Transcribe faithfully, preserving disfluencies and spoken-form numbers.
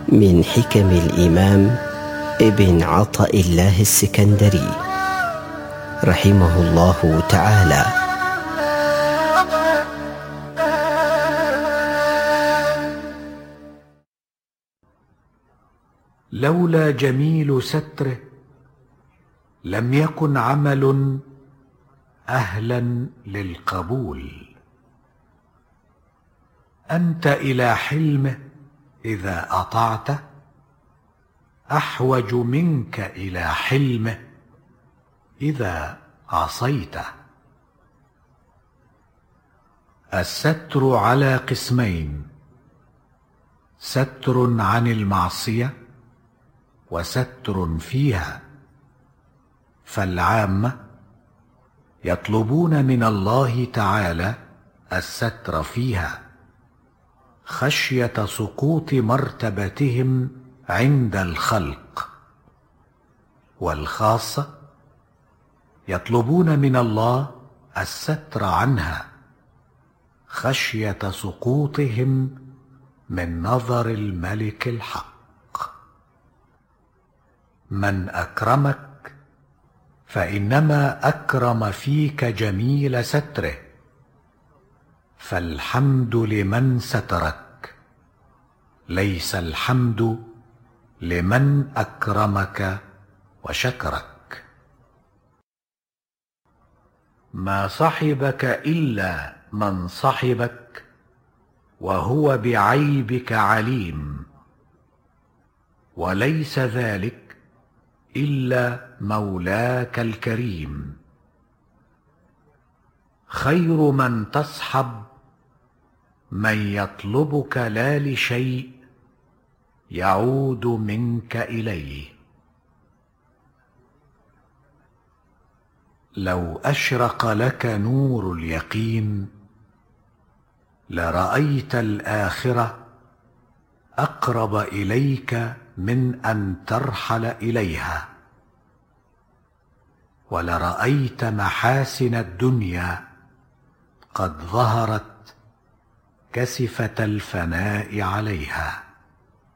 من حكم الإمام ابن عطاء الله السكندري رحمه الله تعالى. لولا جميل ستره لم يكن عمل أهلا للقبول. أنت إلى حلمه إذا أطعته أحوج منك إلى حلمه إذا عصيته. الستر على قسمين: ستر عن المعصية وستر فيها. فالعامة يطلبون من الله تعالى الستر فيها خشية سقوط مرتبتهم عند الخلق، والخاصة يطلبون من الله الستر عنها خشية سقوطهم من نظر الملك الحق. من أكرمك فإنما أكرم فيك جميل ستره، فالحمد لمن سترك، ليس الحمد لمن أكرمك وشكرك. ما صحبك إلا من صحبك وهو بعيبك عليم، وليس ذلك إلا مولاك الكريم. خير من تصحب من يطلبك لا لشيء يعود منك إليه. لو أشرق لك نور اليقين لرأيت الآخرة أقرب إليك من أن ترحل إليها، ولرأيت محاسن الدنيا قد ظهرت كسفة الفناء عليها.